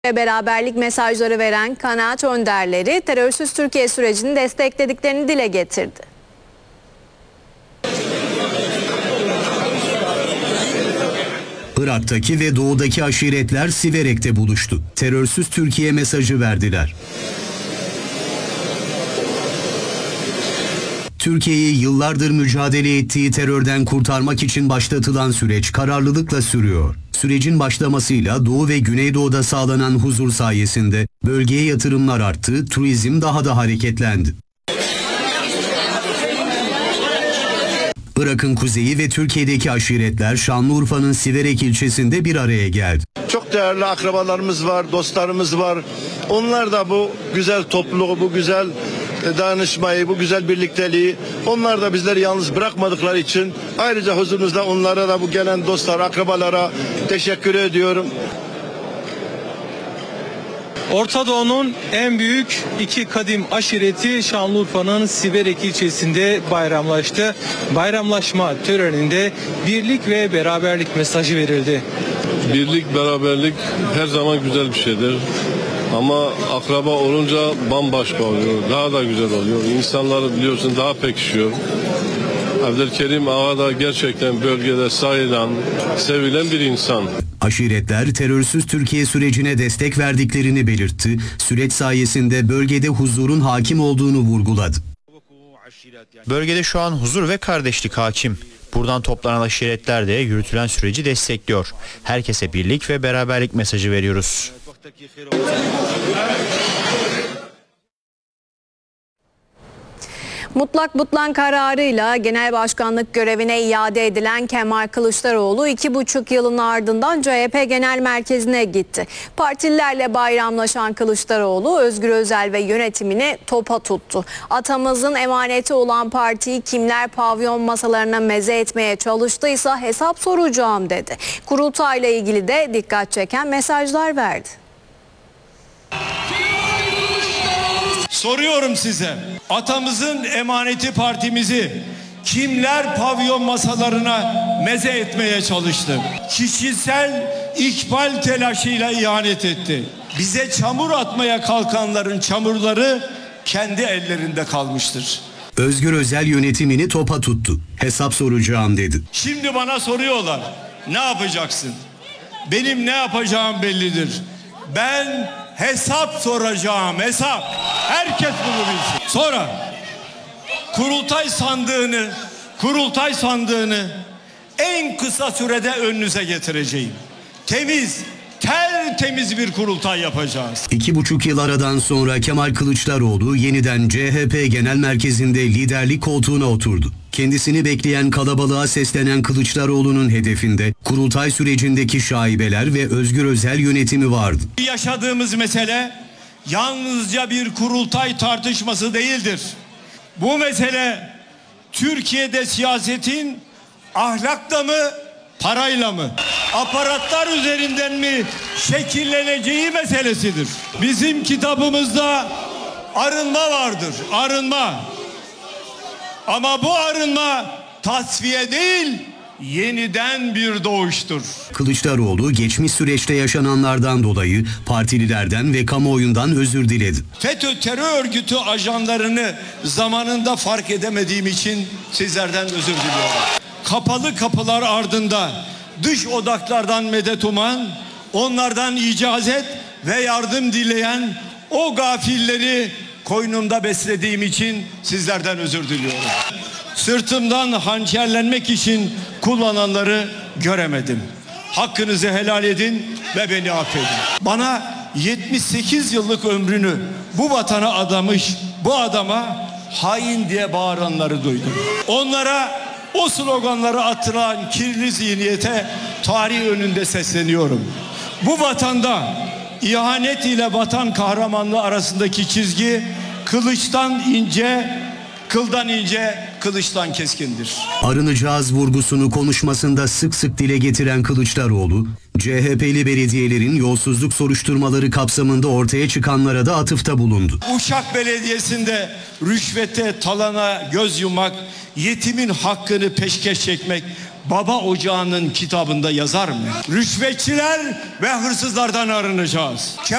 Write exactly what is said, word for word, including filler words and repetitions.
Ve beraberlik mesajları veren kanaat önderleri terörsüz Türkiye sürecini desteklediklerini dile getirdi. Irak'taki ve doğudaki aşiretler Siverek'te buluştu. Terörsüz Türkiye mesajı verdiler. Türkiye'yi yıllardır mücadele ettiği terörden kurtarmak için başlatılan süreç kararlılıkla sürüyor. Sürecin başlamasıyla Doğu ve Güneydoğu'da sağlanan huzur sayesinde bölgeye yatırımlar arttı, turizm daha da hareketlendi. Irak'ın kuzeyi ve Türkiye'deki aşiretler Şanlıurfa'nın Siverek ilçesinde bir araya geldi. Çok değerli akrabalarımız var, dostlarımız var. Onlar da bu güzel topluluğu, bu güzel dayanışmayı, bu güzel birlikteliği, onlar da bizleri yalnız bırakmadıkları için ayrıca huzurunuzda onlara da, bu gelen dostlar, akrabalara teşekkür ediyorum. Orta Doğu'nun en büyük iki kadim aşireti Şanlıurfa'nın Siverek ilçesinde bayramlaştı. Bayramlaşma töreninde birlik ve beraberlik mesajı verildi. Birlik, beraberlik her zaman güzel bir şeydir. Ama akraba olunca bambaşka oluyor. Daha da güzel oluyor. İnsanları biliyorsun daha pekişiyor. Abdülkerim Ağa da gerçekten bölgede sayılan, sevilen bir insan. Aşiretler terörsüz Türkiye sürecine destek verdiklerini belirtti. Süreç sayesinde bölgede huzurun hakim olduğunu vurguladı. Bölgede şu an huzur ve kardeşlik hakim. Buradan toplanan aşiretler de yürütülen süreci destekliyor. Herkese birlik ve beraberlik mesajı veriyoruz. Mutlak butlan kararıyla genel başkanlık görevine iade edilen Kemal Kılıçdaroğlu iki buçuk yılın ardından C H P Genel Merkezi'ne gitti. Partililerle bayramlaşan Kılıçdaroğlu Özgür Özel ve yönetimini topa tuttu. Atamızın emaneti olan partiyi kimler pavyon masalarına meze etmeye çalıştıysa hesap soracağım dedi. Kurultayla ilgili de dikkat çeken mesajlar verdi. Soruyorum size, atamızın emaneti partimizi kimler pavyon masalarına meze etmeye çalıştı? Kişisel ikbal telaşıyla ihanet etti. Bize çamur atmaya kalkanların çamurları kendi ellerinde kalmıştır. Özgür Özel yönetimini topa tuttu. Hesap soracağım dedi. Şimdi bana soruyorlar, ne yapacaksın? Benim ne yapacağım bellidir. Ben hesap soracağım, hesap. Herkes bunu bilsin. Sonra kurultay sandığını, kurultay sandığını en kısa sürede önünüze getireceğim. Temiz, tertemiz bir kurultay yapacağız. İki buçuk yıl aradan sonra Kemal Kılıçdaroğlu yeniden C H P Genel Merkezi'nde liderlik koltuğuna oturdu. Kendisini bekleyen kalabalığa seslenen Kılıçdaroğlu'nun hedefinde kurultay sürecindeki şaibeler ve Özgür Özel yönetimi vardı. Yaşadığımız mesele yalnızca bir kurultay tartışması değildir. Bu mesele Türkiye'de siyasetin ahlakla mı, parayla mı, aparatlar üzerinden mi şekilleneceği meselesidir. Bizim kitabımızda arınma vardır, arınma. Ama bu arınma tasfiye değil, yeniden bir doğuştur. Kılıçdaroğlu geçmiş süreçte yaşananlardan dolayı partililerden ve kamuoyundan özür diledi. FETÖ terör örgütü ajanlarını zamanında fark edemediğim için sizlerden özür diliyorum. Kapalı kapılar ardında dış odaklardan medet uman, onlardan icazet ve yardım dileyen o gafilleri koynumda beslediğim için sizlerden özür diliyorum. Sırtımdan hançerlenmek için kullananları göremedim. Hakkınızı helal edin ve beni affedin. Bana yetmiş sekiz yıllık ömrünü bu vatana adamış, bu adama hain diye bağıranları duydum. Onlara o sloganları atılan kirli zihniyete tarih önünde sesleniyorum. Bu vatanda ihanet ile vatan kahramanlığı arasındaki çizgi kılıçtan ince, kıldan ince, kılıçtan keskindir. Arınacağız vurgusunu konuşmasında sık sık dile getiren Kılıçdaroğlu, C H P'li belediyelerin yolsuzluk soruşturmaları kapsamında ortaya çıkanlara da atıfta bulundu. Uşak Belediyesi'nde rüşvete, talana göz yummak, yetimin hakkını peşkeş çekmek Baba Ocağı'nın kitabında yazar mı? Rüşvetçiler ve hırsızlardan arınacağız.